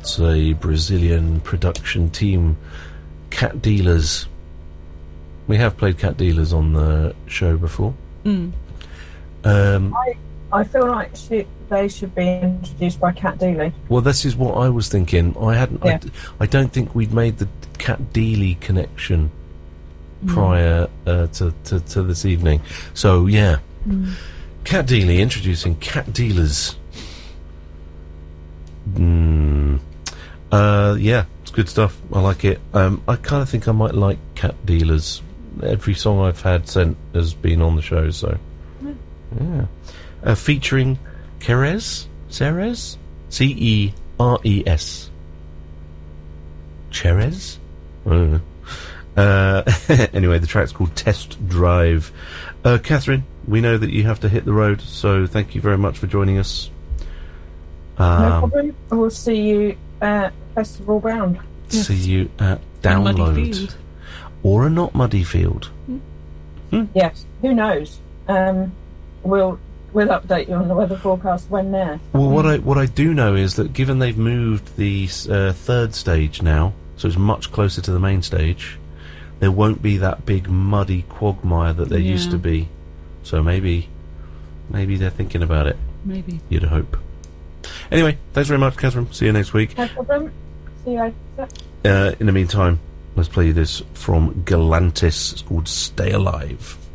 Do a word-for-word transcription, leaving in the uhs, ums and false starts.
It's a Brazilian production team, Cat Dealers. We have played Cat Dealers on the show before. Mm. Um, I, I feel like she, they should be introduced by Cat Dealey. well, this is what I was thinking. I hadn't. Yeah. I, I don't think we'd made the Cat Dealey connection prior uh, to, to to this evening. So yeah, Mm. Cat Dealey introducing Cat Dealers. Mm. Uh, yeah, it's good stuff. I like it. Um, I kind of think I might like Cat Dealers. Every song I've had sent has been on the show, so Mm. yeah. Uh, featuring Ceres, Ceres, C E R E S. Ceres. I don't know. Uh, anyway, the track's called Test Drive. Uh, Catherine, we know that you have to hit the road, so thank you very much for joining us. Um, No problem. We'll see you at Festival Ground. Yes. See you at A muddy Download. field. Or a not muddy field. Yes. Who knows? Um, we'll we'll update you on the weather forecast when there. Well, what I what I do know is that given they've moved the uh, third stage now, so it's much closer to the main stage, there won't be that big muddy quagmire that there Yeah. used to be. So maybe, maybe they're thinking about it. Maybe. You'd hope. Anyway, thanks very much, Catherine. See you next week. No problem. See you later. Uh, in the meantime, let's play this from Galantis. It's called Stay Alive.